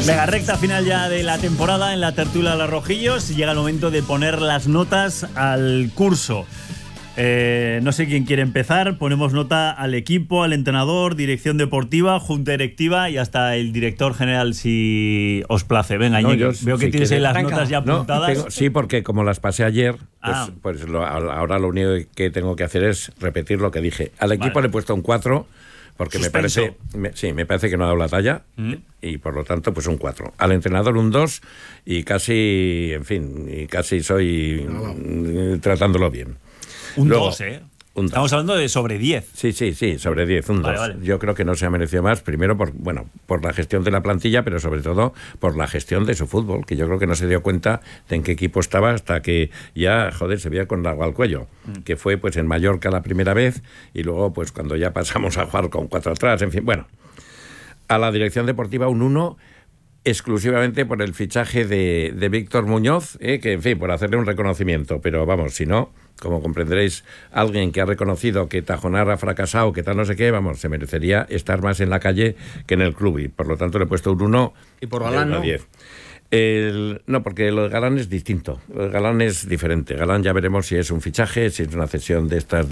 Venga, recta final ya de la temporada en la tertulia de los Rojillos. Llega el momento de poner las notas al curso. No sé quién quiere empezar. Ponemos nota al equipo, al entrenador, dirección deportiva, junta directiva y hasta el director general, si os place. Venga, Iñaki, veo que tienes ahí las notas ya apuntadas. Sí, porque como las pasé ayer, pues ahora lo único que tengo que hacer es repetir lo que dije. Al equipo le he puesto un 4. Porque Suspenso. me parece que no ha dado la talla y por lo tanto pues un 4. Al entrenador un 2 y casi, en fin, y casi soy tratándolo bien. Un Luego, 2, un 2. Estamos hablando de sobre 10. Sí, sobre 10, un 2. Vale. Yo creo que no se ha merecido más, primero por la gestión de la plantilla, pero sobre todo por la gestión de su fútbol, que yo creo que no se dio cuenta de en qué equipo estaba hasta que ya, se veía con el agua al cuello, que fue pues en Mallorca la primera vez y luego pues cuando ya pasamos a jugar con 4 atrás, en fin, bueno. A la dirección deportiva un 1, exclusivamente por el fichaje de Víctor Muñoz, que en fin, por hacerle un reconocimiento, pero vamos, si no, como comprenderéis, alguien que ha reconocido que Tajonar ha fracasado, que tal no sé qué, vamos, se merecería estar más en la calle que en el club y por lo tanto le he puesto un 1. ¿Y por Galán no? 10. No, porque lo de Galán es distinto. Lo de Galán es diferente. Galán ya veremos si es un fichaje, si es una cesión de estas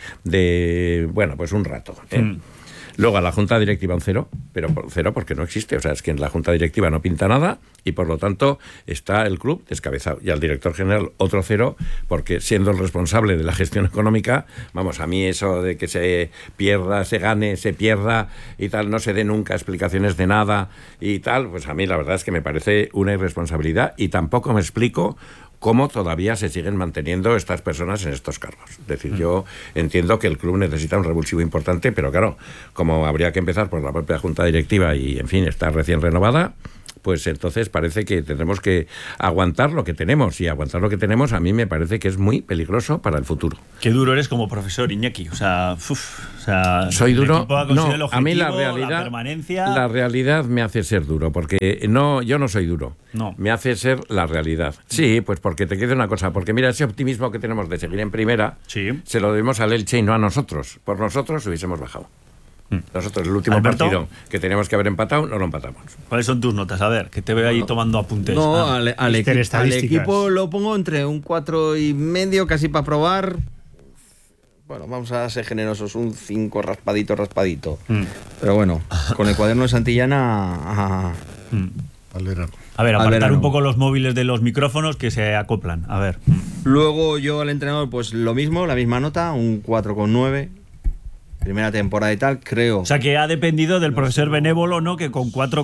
bueno, pues un rato. Luego a la junta directiva un 0, pero 0 porque no existe. O sea, es que en la junta directiva no pinta nada y por lo tanto está el club descabezado. Y al director general otro 0 porque siendo el responsable de la gestión económica, vamos, a mí eso de que se pierda, se gane, se pierda y tal, no se dé nunca explicaciones de nada y tal, pues a mí la verdad es que me parece una irresponsabilidad y tampoco me explico cómo todavía se siguen manteniendo estas personas en estos cargos. Es decir, yo entiendo que el club necesita un revulsivo importante, pero claro, como habría que empezar por la propia junta directiva y, en fin, está recién renovada, pues entonces parece que tendremos que aguantar lo que tenemos. Y aguantar lo que tenemos a mí me parece que es muy peligroso para el futuro. Qué duro eres como profesor, Iñaki. O sea, soy duro. No, a mí la realidad me hace ser duro, porque yo no soy duro. No. Me hace ser la realidad. Sí, pues porque te queda una cosa, porque mira, ese optimismo que tenemos de seguir en primera, se lo debemos al Elche y no a nosotros. Por nosotros hubiésemos bajado. Nosotros el último partido que teníamos que haber empatado no lo empatamos. ¿Cuáles son tus notas? A ver, que te veo ahí tomando apuntes. No, al equipo lo pongo entre un 4,5 casi para probar. Bueno, vamos a ser generosos, un 5 raspadito. Pero bueno, con el cuaderno de Santillana A ver, apartar un poco los móviles de los micrófonos que se acoplan. A ver. Luego yo al entrenador pues lo mismo, la misma nota, un 4,9. Primera temporada y tal, creo. O sea, que ha dependido del profesor benévolo, ¿no? Que con 4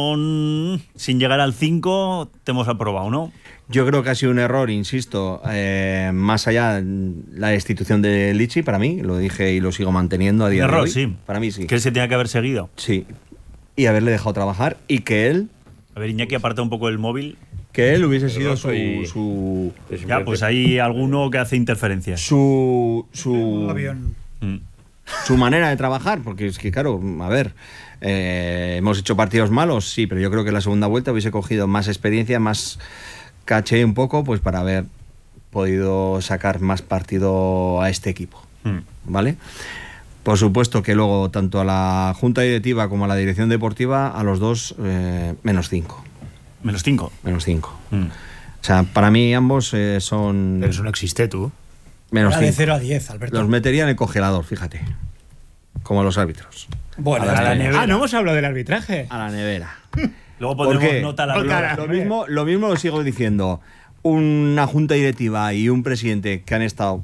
sin llegar al 5 te hemos aprobado, ¿no? Yo creo que ha sido un error, insisto, más allá la destitución de Lichi, para mí, lo dije y lo sigo manteniendo a día de hoy. Sí. Para mí sí. Que él se tenía que haber seguido. Sí. Y haberle dejado trabajar y que él... A ver, Iñaki, aparta un poco el móvil. Que él hubiese sido su... Ya, pues hay alguno que hace interferencias. Su avión. Su manera de trabajar, porque es que, claro, a ver, hemos hecho partidos malos, sí, pero yo creo que en la segunda vuelta hubiese cogido más experiencia, más caché un poco, pues para haber podido sacar más partido a este equipo, ¿vale? Por supuesto que luego, tanto a la junta directiva como a la dirección deportiva, a los dos, menos 5. ¿Menos 5? Menos 5. O sea, para mí ambos son... Pero eso no existe, tú. Menos 5. De 0 a 10, Alberto. Los metería en el congelador, fíjate. Como los árbitros. Bueno, a la nevera. No hemos hablado del arbitraje. A la nevera. Luego pondremos nota a la lo mismo lo sigo diciendo. Una junta directiva y un presidente que han estado...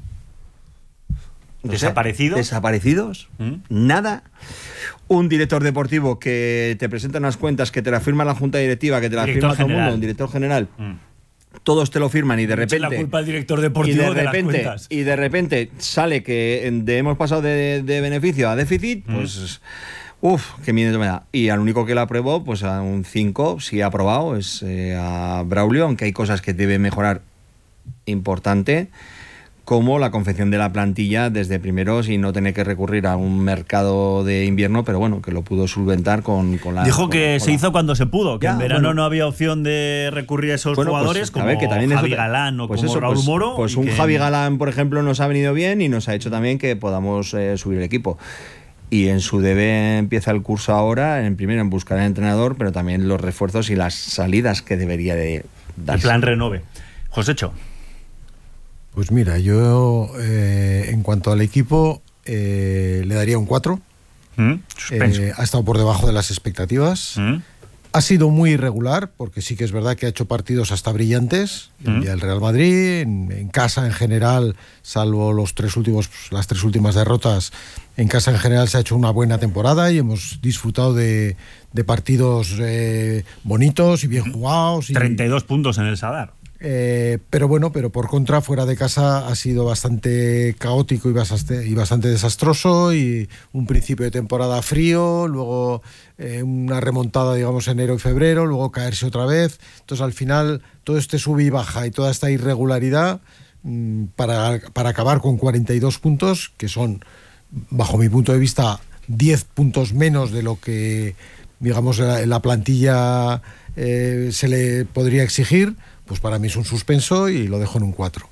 ¿Desaparecidos? Nada. Un director deportivo que te presenta unas cuentas, que te la firma la junta directiva, que te la firma todo el mundo, un director general... Todos te lo firman y de repente... la culpa al director deportivo de las cuentas. Y de repente sale que hemos pasado de beneficio a déficit, pues... qué miedo me da. Y al único que la aprobó, pues a un 5, sí ha aprobado, es a Braulio, aunque hay cosas que debe mejorar importante, como la confección de la plantilla desde primeros y no tener que recurrir a un mercado de invierno, pero bueno, que lo pudo solventar con la... Dijo que se hizo cuando se pudo, que ya, en verano no había opción de recurrir a esos jugadores, pues, como que también Javi Galán o como Raúl Moro. Pues un Javi Galán, por ejemplo, nos ha venido bien y nos ha hecho también que podamos subir el equipo. Y en su debe empieza el curso ahora, primero en buscar al entrenador, pero también los refuerzos y las salidas que debería de darse. El plan renove. Josécho. Pues mira, yo en cuanto al equipo le daría un 4. Suspenso. Ha estado por debajo de las expectativas. Ha sido muy irregular, porque sí que es verdad que ha hecho partidos hasta brillantes. El Real Madrid, en casa en general, salvo las tres últimas derrotas, en casa en general se ha hecho una buena temporada y hemos disfrutado de partidos bonitos y bien jugados. 32 puntos en el Sadar. Pero por contra, fuera de casa ha sido bastante caótico y bastante desastroso, y un principio de temporada frío, luego una remontada, digamos, enero y febrero, luego caerse otra vez. Entonces, al final, todo este sube y baja y toda esta irregularidad, para acabar con 42 puntos, que son, bajo mi punto de vista, 10 puntos menos de lo que, digamos, la plantilla se le podría exigir, pues para mí es un suspenso y lo dejo en un 4.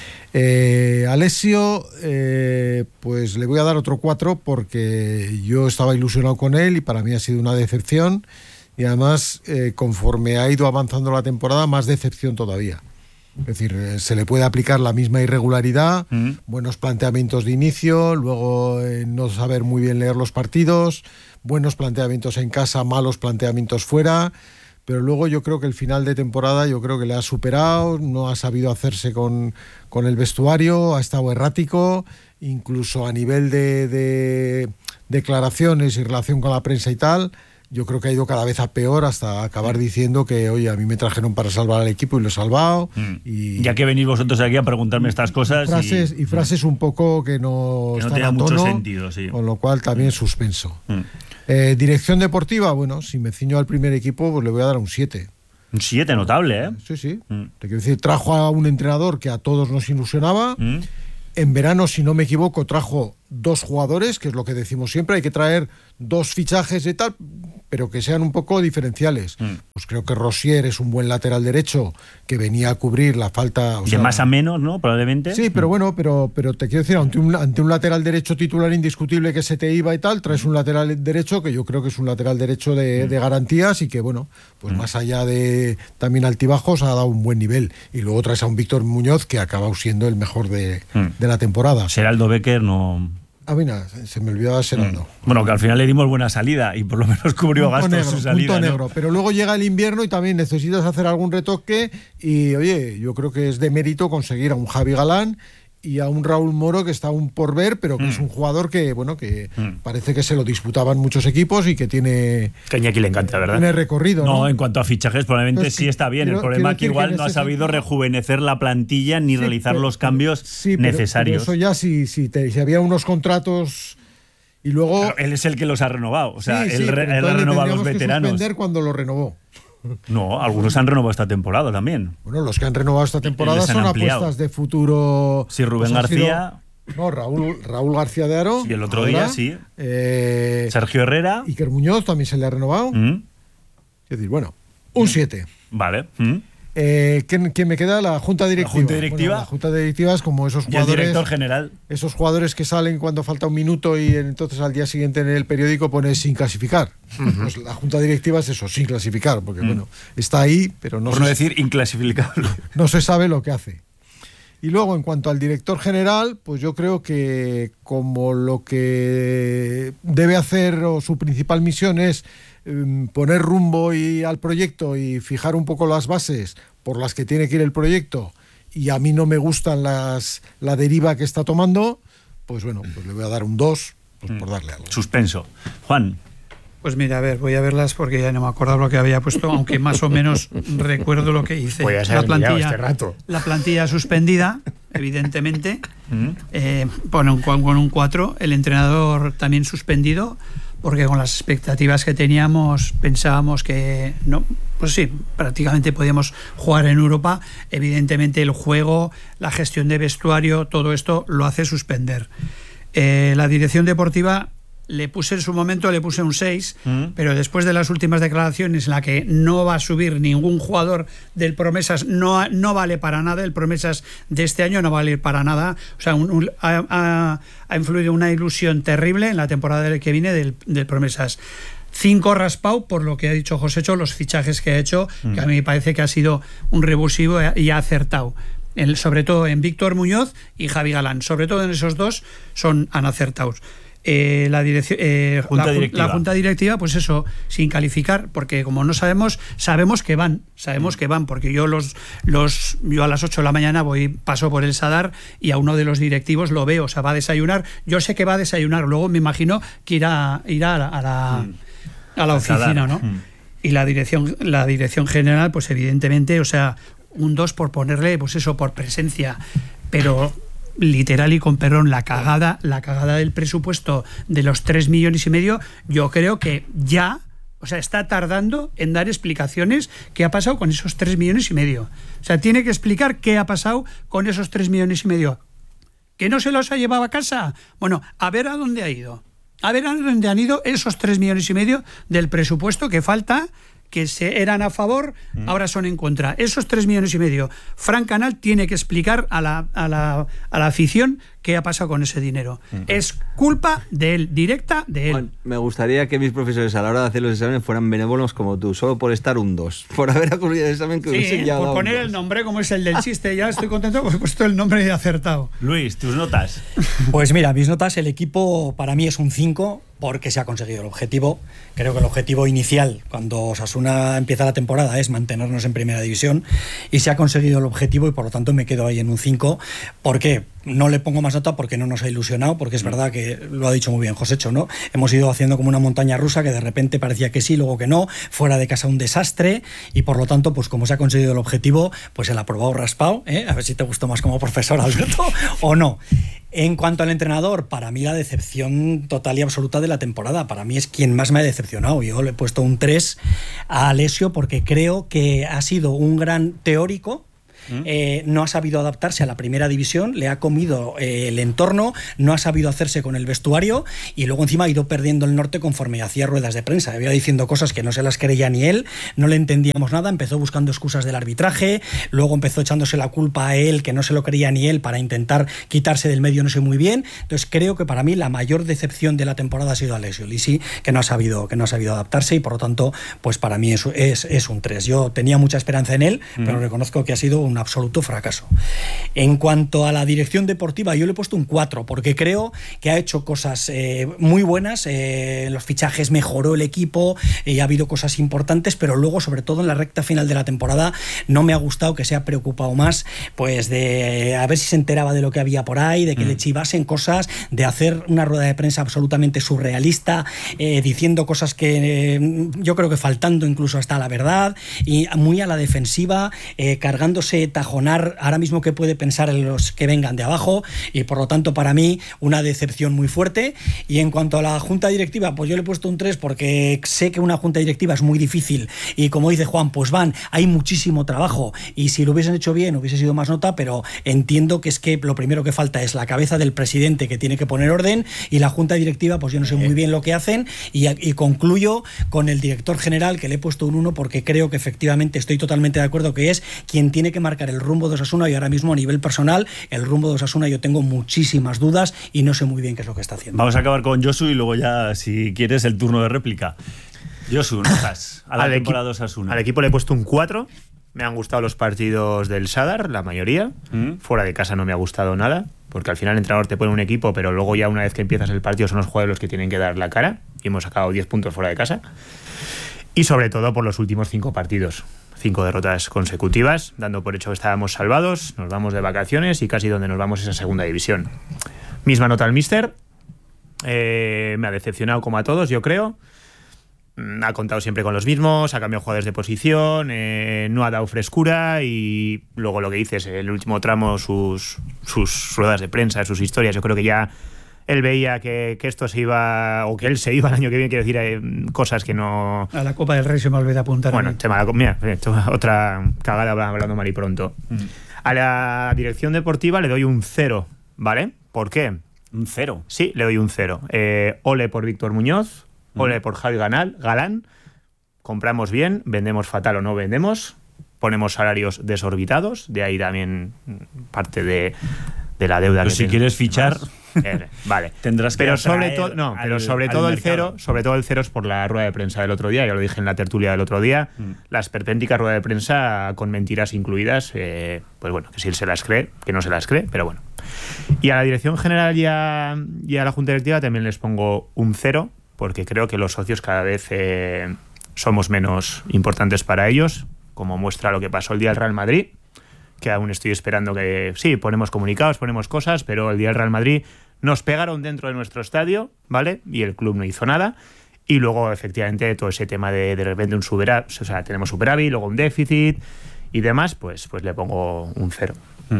Alessio, pues le voy a dar otro 4 porque yo estaba ilusionado con él y para mí ha sido una decepción, y además conforme ha ido avanzando la temporada, más decepción todavía. Es decir, se le puede aplicar la misma irregularidad, buenos planteamientos de inicio, luego no saber muy bien leer los partidos, buenos planteamientos en casa, malos planteamientos fuera. Pero luego yo creo que el final de temporada le ha superado, no ha sabido hacerse con el vestuario, ha estado errático, incluso a nivel de declaraciones y relación con la prensa y tal. Yo creo que ha ido cada vez a peor, hasta acabar diciendo que, oye, a mí me trajeron para salvar al equipo y lo he salvado. Y ya que venís vosotros aquí a preguntarme estas cosas. Frases un poco que no están tienen a tono, mucho sentido, sí. Con lo cual también suspenso. Dirección deportiva, bueno, si me ciño al primer equipo, pues le voy a dar un 7. Un 7 notable, ¿eh? Sí. Te quiero decir, trajo a un entrenador que a todos nos ilusionaba. En verano, si no me equivoco, trajo 2 jugadores, que es lo que decimos siempre, hay que traer 2 fichajes y tal, pero que sean un poco diferenciales. Pues creo que Rosier es un buen lateral derecho que venía a cubrir la falta... De más a menos, ¿no? Probablemente. Sí, pero bueno, pero te quiero decir, ante un lateral derecho titular indiscutible que se te iba y tal, traes un lateral derecho que yo creo que es un lateral derecho de garantías y que, bueno, pues más allá de también altibajos, ha dado un buen nivel. Y luego traes a un Víctor Muñoz que ha acabado siendo el mejor de la temporada. Geraldo Becker no... Mira, se me olvidaba Serando. Bueno, que al final le dimos buena salida y por lo menos cubrió gastos su salida. Punto negro. Pero luego llega el invierno y también necesitas hacer algún retoque y, oye, yo creo que es de mérito conseguir a un Javi Galán y a un Raúl Moro que está aún por ver, pero que es un jugador que, bueno, que parece que se lo disputaban muchos equipos y que tiene... Que a Iñaki le encanta, ¿verdad? Tiene recorrido, ¿no? En cuanto a fichajes, probablemente sí está bien. El problema es que igual no ha sabido rejuvenecer la plantilla ni realizar los cambios necesarios. Pero eso ya, si había unos contratos y luego... Claro, él es el que los ha renovado. O sea, él ha renovado a los veteranos. Que suspender cuando lo renovó. No, algunos han renovado esta temporada también. Bueno, los que han renovado esta temporada son apuestas de futuro. Sí, Rubén García. Raúl García de Aro. Y el otro día, sí. Sergio Herrera. Iker Muñoz también se le ha renovado. Es decir, bueno, un 7. Vale. ¿Quién me queda? La Junta Directiva. La Junta Directiva. Bueno, la Junta Directiva es como esos jugadores. Y el director general. Esos jugadores que salen cuando falta un minuto y entonces al día siguiente en el periódico pone sin clasificar. Pues la Junta Directiva es eso, sin clasificar, porque bueno, está ahí, pero no. Por no decir inclasificable. No se sabe lo que hace. Y luego, en cuanto al director general, pues yo creo que como lo que debe hacer o su principal misión es poner rumbo al proyecto y fijar un poco las bases por las que tiene que ir el proyecto, y a mí no me gustan la deriva que está tomando, pues bueno, pues le voy a dar un 2, pues por darle algo. Suspenso. Juan. Pues mira, a ver, voy a verlas porque ya no me acordaba lo que había puesto, aunque más o menos recuerdo lo que hice. Voy a ser este rato. La plantilla suspendida, evidentemente, con un 4. El entrenador también suspendido, porque con las expectativas que teníamos pensábamos que no, pues sí, prácticamente podíamos jugar en Europa. Evidentemente el juego, la gestión de vestuario, todo esto lo hace suspender. La dirección deportiva le puse en su momento un 6, pero después de las últimas declaraciones en la que no va a subir ningún jugador del Promesas, no vale para nada, el Promesas de este año no vale para nada, o sea, ha influido una ilusión terrible en la temporada que viene del Promesas. 5 raspado por lo que ha dicho Josécho, los fichajes que ha hecho, que a mí me parece que ha sido un revulsivo y ha acertado. Sobre todo en Víctor Muñoz y Javi Galán, sobre todo en esos dos han acertado. La junta directiva, pues eso, sin calificar, porque como no sabemos que van, porque yo yo a las 8 de la mañana paso por el Sadar y a uno de los directivos lo veo, o sea, va a desayunar, yo sé que va a desayunar, luego me imagino que irá a la oficina, ¿no? Y la dirección general, pues evidentemente, o sea, un 2 por ponerle, pues eso, por presencia, pero literal y con perdón, la cagada del presupuesto de los 3,5 millones, yo creo que ya, o sea, está tardando en dar explicaciones qué ha pasado con esos 3,5 millones. O sea, tiene que explicar qué ha pasado con esos 3,5 millones. ¿Que no se los ha llevado a casa? Bueno, a ver a dónde ha ido. A ver a dónde han ido esos 3,5 millones del presupuesto que falta, que eran a favor, ahora son en contra. Esos 3,5 millones. Fran Canal tiene que explicar a la afición qué ha pasado con ese dinero. Es culpa de él, directa de él. Juan, me gustaría que mis profesores a la hora de hacer los exámenes fueran benévolos como tú, solo por estar un 2, por haber acudido al examen que hubiesen ya por dado poner el nombre como es el del chiste. Ya estoy contento porque he puesto el nombre y he acertado. Luis, tus notas. Pues mira, mis notas, el equipo para mí es un 5 porque se ha conseguido el objetivo. Creo que el objetivo inicial cuando Osasuna empieza la temporada es mantenernos en primera división y se ha conseguido el objetivo y por lo tanto me quedo ahí en un 5. ¿Por qué? No le pongo más nota porque no nos ha ilusionado, porque es verdad que lo ha dicho muy bien Josécho, ¿no? Hemos ido haciendo como una montaña rusa que de repente parecía que sí, luego que no, fuera de casa un desastre y por lo tanto, pues como se ha conseguido el objetivo, pues el aprobado raspado, a ver si te gustó más como profesor, Alberto, o no. En cuanto al entrenador, para mí la decepción total y absoluta de la temporada, para mí es quien más me ha decepcionado. Yo le he puesto un 3 a Alessio porque creo que ha sido un gran teórico. No ha sabido adaptarse a la primera división, le ha comido el entorno, no ha sabido hacerse con el vestuario y luego encima ha ido perdiendo el norte conforme hacía ruedas de prensa. Iba diciendo cosas que no se las creía ni él, no le entendíamos nada, empezó buscando excusas del arbitraje, luego empezó echándose la culpa a él, que no se lo creía ni él, para intentar quitarse del medio no sé muy bien. Entonces creo que para mí la mayor decepción de la temporada ha sido Alessio Lisi, que no ha sabido adaptarse y por lo tanto, pues para mí es un 3. Yo tenía mucha esperanza en él, pero reconozco que ha sido un absoluto fracaso. En cuanto a la dirección deportiva, yo le he puesto un 4 porque creo que ha hecho cosas muy buenas, en los fichajes mejoró el equipo y ha habido cosas importantes, pero luego sobre todo en la recta final de la temporada no me ha gustado que se ha preocupado más pues de a ver si se enteraba de lo que había por ahí, de que le chivasen cosas, de hacer una rueda de prensa absolutamente surrealista, diciendo cosas que yo creo que faltando incluso hasta la verdad y muy a la defensiva, cargándose tajonar ahora mismo que puede pensar en los que vengan de abajo y por lo tanto para mí una decepción muy fuerte. Y en cuanto a la junta directiva, pues yo le he puesto un 3 porque sé que una junta directiva es muy difícil y como dice Juan, pues hay muchísimo trabajo y si lo hubiesen hecho bien hubiese sido más nota, pero entiendo que es que lo primero que falta es la cabeza del presidente que tiene que poner orden y la junta directiva pues yo no sé muy bien lo que hacen y concluyo con el director general que le he puesto un 1 porque creo que efectivamente estoy totalmente de acuerdo que es quien tiene que marcar el rumbo de Osasuna y ahora mismo a nivel personal el rumbo de Osasuna yo tengo muchísimas dudas y no sé muy bien qué es lo que está haciendo. Vamos a acabar con Josu y luego ya si quieres el turno de réplica. Josu, notas a la temporada de Osasuna. Al equipo le he puesto un 4. Me han gustado los partidos del Sadar, la mayoría. Fuera de casa no me ha gustado nada, porque al final el entrenador te pone un equipo, pero luego ya una vez que empiezas el partido son los jugadores los que tienen que dar la cara y hemos sacado 10 puntos fuera de casa. Y sobre todo por los últimos 5 partidos. 5 derrotas consecutivas, dando por hecho que estábamos salvados, nos vamos de vacaciones y casi donde nos vamos es a segunda división. Misma nota al míster, me ha decepcionado como a todos, yo creo. Ha contado siempre con los mismos, ha cambiado jugadores de posición, no ha dado frescura y luego lo que dices, el último tramo, sus ruedas de prensa, sus historias, yo creo que ya él veía que esto se iba, o que él se iba el año que viene, quiero decir, cosas que no... A la Copa del Rey se me olvidó apuntar. Bueno, mira, otra cagada hablando mal y pronto. A la dirección deportiva le doy un 0, ¿vale? ¿Por qué? Un 0. Sí, le doy un 0. Ole por Víctor Muñoz, ole por Javi Galán. Compramos bien, vendemos fatal o no vendemos, ponemos salarios desorbitados, de ahí también parte de la deuda. Pero que si quieres fichar, vale, tendrás que pero sobre atraer todo al sobre todo el mercado. cero es por la rueda de prensa del otro día. Ya lo dije en la tertulia del otro día. La esperpéntica rueda de prensa con mentiras incluidas, pues bueno, que si él se las cree, que no se las cree, pero bueno. Y a la dirección general y a la junta directiva también les pongo un 0, porque creo que los socios cada vez somos menos importantes para ellos, como muestra lo que pasó el día del Real Madrid, que aún estoy esperando que... Sí, ponemos comunicados, ponemos cosas, pero el día del Real Madrid nos pegaron dentro de nuestro estadio, ¿vale? Y el club no hizo nada. Y luego, efectivamente, todo ese tema de repente un superávit, o sea, tenemos superávit, luego un déficit y demás, pues le pongo un 0.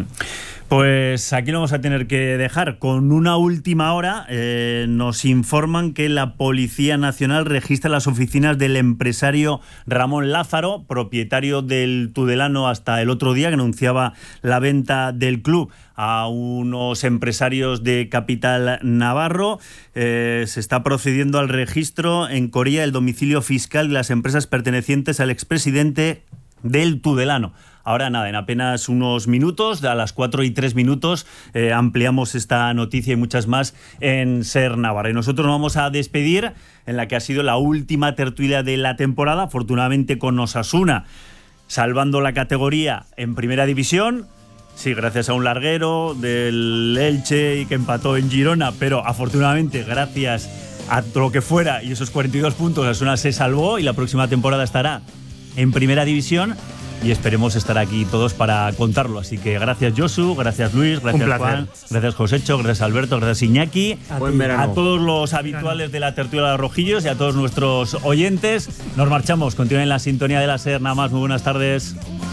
Pues aquí lo vamos a tener que dejar. Con una última hora nos informan que la Policía Nacional registra las oficinas del empresario Ramón Lázaro, propietario del Tudelano hasta el otro día, que anunciaba la venta del club a unos empresarios de capital navarro. Se está procediendo al registro en Coria del domicilio fiscal de las empresas pertenecientes al expresidente del Tudelano. Ahora nada, en apenas unos minutos, a las 4:03, ampliamos esta noticia y muchas más en Ser Navarra. Y nosotros nos vamos a despedir en la que ha sido la última tertulia de la temporada, afortunadamente con Osasuna salvando la categoría en primera división. Sí, gracias a un larguero del Elche y que empató en Girona, pero afortunadamente gracias a lo que fuera y esos 42 puntos, Osasuna se salvó y la próxima temporada estará en primera división. Y esperemos estar aquí todos para contarlo. Así que gracias Josu, gracias Luis, gracias Juan, gracias Josecho, gracias Alberto, gracias Iñaki, a todos los habituales de la tertulia de los Rojillos y a todos nuestros oyentes. Nos marchamos, continúen en la sintonía de la SER, nada más, muy buenas tardes.